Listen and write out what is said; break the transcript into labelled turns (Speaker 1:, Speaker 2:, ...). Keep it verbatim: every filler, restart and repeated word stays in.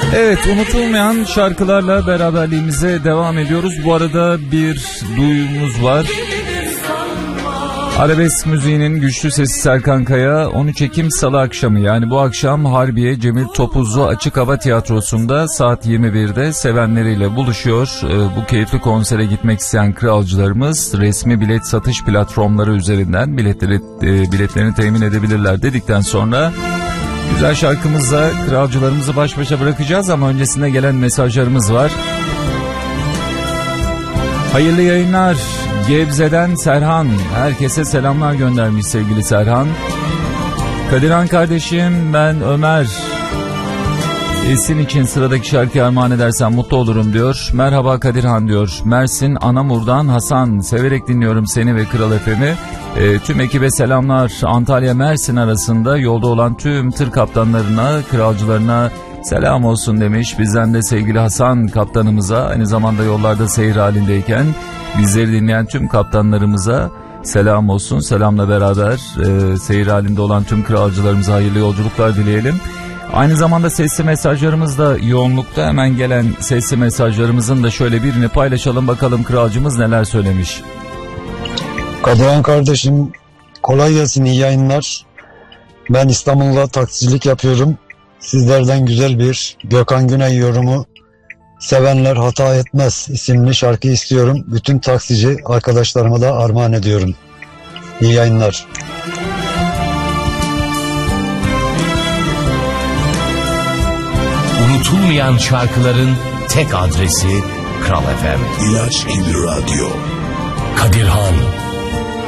Speaker 1: Evet, unutulmayan şarkılarla beraberliğimize devam ediyoruz. Bu arada bir duyumuz var. Arabesk müziğinin güçlü sesi Serkan Kaya on üç Ekim Salı akşamı, yani bu akşam Harbiye Cemil Topuzlu Açık Hava Tiyatrosu'nda saat yirmi birde sevenleriyle buluşuyor. Bu keyifli konsere gitmek isteyen kralcılarımız resmi bilet satış platformları üzerinden biletleri biletlerini temin edebilirler dedikten sonra güzel şarkımızla kralcılarımızı baş başa bırakacağız ama öncesinde gelen mesajlarımız var. Hayırlı yayınlar. Gebze'den Serhan. Herkese selamlar göndermiş sevgili Serhan. Kadirhan kardeşim, ben Ömer. Esin için sıradaki şarkıyı armağan edersen mutlu olurum diyor. Merhaba Kadirhan diyor. Mersin Anamur'dan Hasan. Severek dinliyorum seni ve Kral F M'i. E, tüm ekibe selamlar. Antalya Mersin arasında yolda olan tüm tır kaptanlarına, kralcılarına selam olsun demiş. Bizden de sevgili Hasan kaptanımıza, aynı zamanda yollarda seyir halindeyken bizleri dinleyen tüm kaptanlarımıza selam olsun. Selamla beraber e, seyir halinde olan tüm kralcılarımıza hayırlı yolculuklar dileyelim. Aynı zamanda sesli mesajlarımız da yoğunlukta. Hemen gelen sesli mesajlarımızın da şöyle birini paylaşalım, bakalım kralcımız neler söylemiş.
Speaker 2: Kadirhan kardeşim, kolay gelsin, iyi yayınlar. Ben İstanbul'da taksicilik yapıyorum. Sizlerden güzel bir Gökhan Güney yorumu "Sevenler Hata Etmez" isimli şarkı istiyorum. Bütün taksici arkadaşlarıma da armağan ediyorum. İyi yayınlar.
Speaker 3: Unutulmayan şarkıların tek adresi Kral F M.
Speaker 4: İlaç gibi radyo.
Speaker 3: Kadirhan